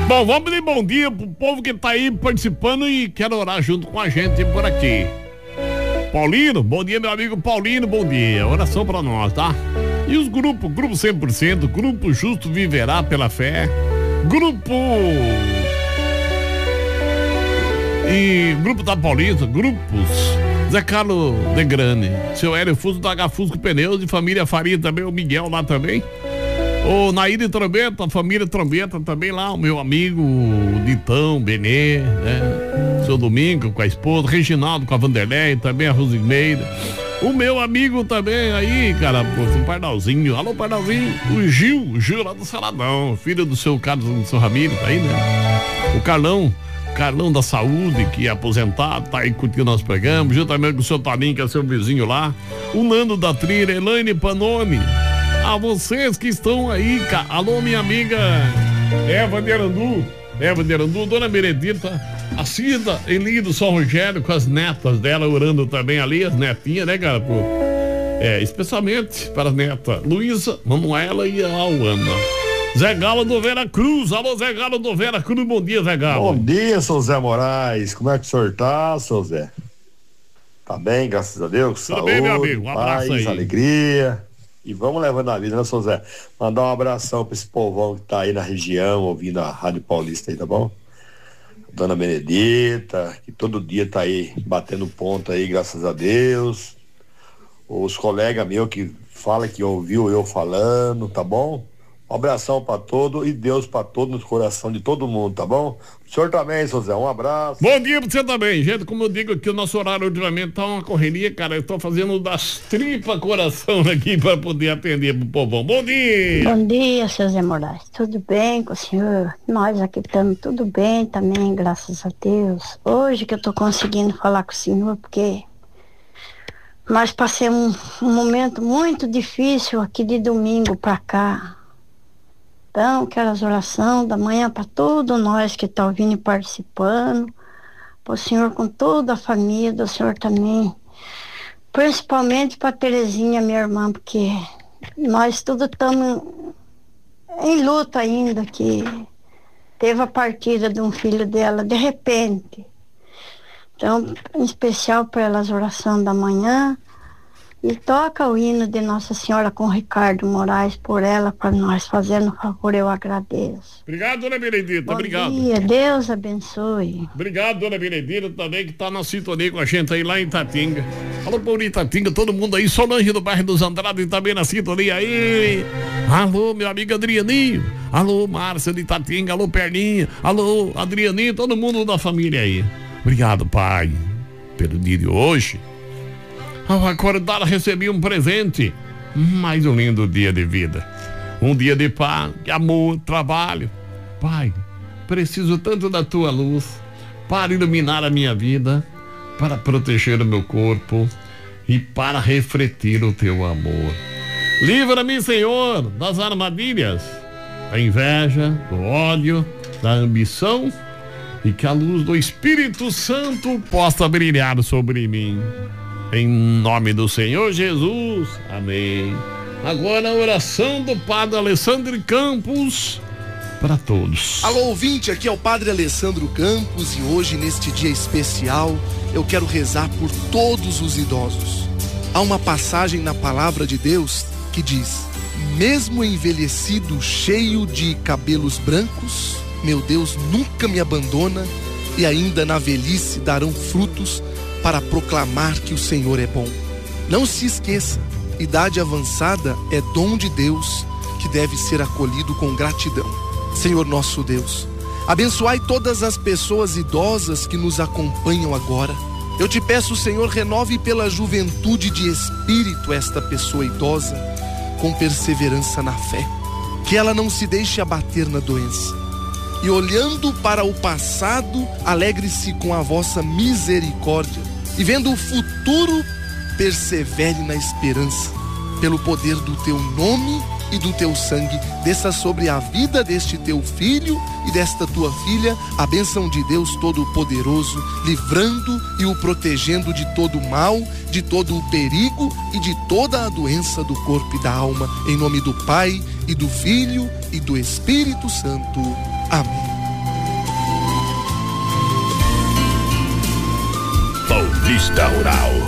Bom, vamos de bom dia pro povo que tá aí participando e quer orar junto com a gente por aqui. Paulino, bom dia, meu amigo Paulino, bom dia. Oração pra nós, tá? E os grupos, Grupo 100%, Grupo Justo Viverá pela Fé, Grupo da Paulista, Grupos Zé Carlos Degrane, seu Hélio Fusco da H Fusco Pneus e família Faria também, o Miguel lá também. O Naíra e Trombeta, a família Trombeta também lá, o meu amigo Ditão, Benê, né? Seu Domingo com a esposa, Reginaldo com a Vanderlei, também a Rosimeira. O meu amigo também aí, cara, o Pardalzinho. Alô, Pardalzinho. O Gil lá do Saladão, filho do seu Carlos, do seu Ramiro, tá aí, né? O Carlão da Saúde, que é aposentado, tá aí curtindo nosso programa, juntamente com o seu Talinho, que é seu vizinho lá. O Nando da Trilha, Elaine Panoni. A vocês que estão aí, cara. Alô, minha amiga Eva de Arandu, Dona Benedita, a Cida, Eli do São Rogério, com as netas dela orando também ali, as netinhas, né, cara? Especialmente para as netas Luísa, Manuela e a Alana. Zé Galo do Vera Cruz, alô Zé Galo do Vera Cruz, bom dia, Zé Galo. Bom dia, seu Zé Moraes, como é que o senhor tá, seu Zé? Tá bem, graças a Deus? Tudo saúde, bem, meu amigo, um abraço paz, aí. Alegria. E vamos levando a vida, né, seu Zé? Mandar um abração pra esse povão que tá aí na região, ouvindo a Rádio Paulista aí, tá bom? Dona Benedita, que todo dia tá aí batendo ponto aí, graças a Deus. Os colegas meus que falam que ouviu eu falando, tá bom? Um abração pra todos e Deus pra todos no coração de todo mundo, tá bom? O senhor também, seu Zé, um abraço. Bom dia pra você também, gente, como eu digo aqui, o nosso horário ultimamente tá uma correria, cara, eu tô fazendo das tripas coração aqui pra poder atender pro povão. Bom dia! Bom dia, seu Zé Moraes, tudo bem com o senhor? Nós aqui estamos tudo bem também, graças a Deus. Hoje que eu tô conseguindo falar com o senhor, porque nós passamos um momento muito difícil aqui de domingo pra cá. Então, quero as orações da manhã para todos nós que estão ouvindo e participando, para o senhor com toda a família, do senhor também, principalmente para Terezinha, minha irmã, porque nós todos estamos em luta ainda, que teve a partida de um filho dela de repente. Então, em especial para ela as orações da manhã. E toca o hino de Nossa Senhora com Ricardo Moraes por ela, para nós, fazendo favor, eu agradeço. Obrigado, Dona Benedita, obrigado. Bom dia, Deus abençoe. Obrigado, Dona Benedita, também que tá na sintonia com a gente aí lá em Itatinga. Alô, por Itatinga, todo mundo aí, Solange do bairro dos Andrade também na sintonia aí. Alô, meu amigo Adrianinho. Alô, Márcia de Itatinga, alô, Perninha. Alô, Adrianinho, todo mundo da família aí. Obrigado, pai, pelo dia de hoje. Ao acordar, recebi um presente, mais um lindo dia de vida, um dia de paz, de amor, trabalho. Pai, preciso tanto da tua luz para iluminar a minha vida, para proteger o meu corpo e para refletir o teu amor. Livra-me, Senhor, das armadilhas, da inveja, do ódio, da ambição, e que a luz do Espírito Santo possa brilhar sobre mim. Em nome do Senhor Jesus, amém. Agora a oração do Padre Alessandro Campos para todos. Alô, ouvinte, aqui é o Padre Alessandro Campos e hoje, neste dia especial, eu quero rezar por todos os idosos. Há uma passagem na palavra de Deus que diz: mesmo envelhecido, cheio de cabelos brancos, meu Deus nunca me abandona e ainda na velhice darão frutos para proclamar que o Senhor é bom. Não se esqueça, idade avançada é dom de Deus que deve ser acolhido com gratidão. Senhor nosso Deus, abençoai todas as pessoas idosas que nos acompanham agora. Eu te peço, Senhor, renove pela juventude de espírito esta pessoa idosa com perseverança na fé, que ela não se deixe abater na doença. E olhando para o passado, alegre-se com a vossa misericórdia. E vendo o futuro, persevere na esperança. Pelo poder do teu nome e do teu sangue, desça sobre a vida deste teu filho e desta tua filha a bênção de Deus Todo-Poderoso, livrando e o protegendo de todo o mal, de todo o perigo e de toda a doença do corpo e da alma. Em nome do Pai, e do Filho, e do Espírito Santo. Amém. Lista Oral.